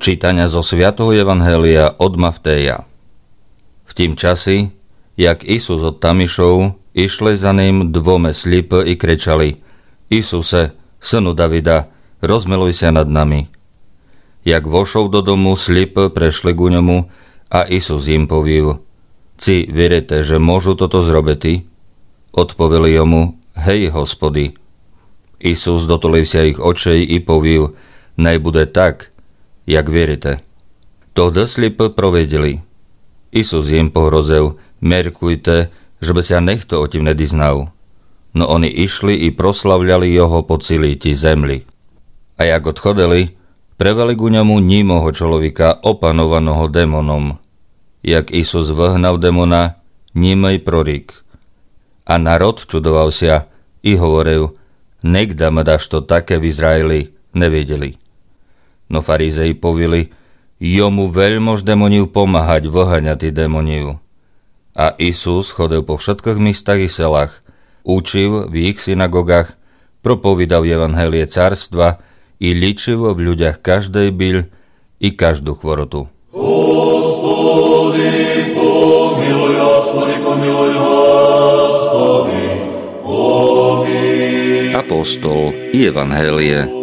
Čítania zo svätého evanjelia od Mattheja. V tým časi, jak Isus od tam išol, išli za ním dvome slipi i kričali: Isuse, synu Davida, rozmiluj sa nad nami. Jak vošol do domu, slipi prešli ku ňomu a Isus im povil: Ci verite, že môžu toto zrobiť? Odpoveli jomu: Hej, Hospody. Isus dotuliv sa ich očej i povil: Naj bude tak, jak verite. Tohdy slipi provedeli. Isus im pohrozil: Merkujte, že by sa nekto o tím nediznal. No oni išli i proslavľali jeho po celý ti zemli. A jak odchodili, preveli ku ňomu nímoho človeka opanovaného démonom. Jak Isus vyhnal démona, nímej prorik. A národ čudoval sa i hovoril: Nekda ma dáš to také v Izraeli, nevedeli. No farizei povili: Jomu veľmož démoniu pomáhať vyháňať démoniu. A Isus chodil po všetkých místach i selách, učil v ich synagogách, propovídal evanjelie carstva i ličil v ľuďach každej byľ i každú chvorotu. Hospody, pomiluj, Hospody, pomiluj, Hospody, pomiluj. Apostol i evanjelie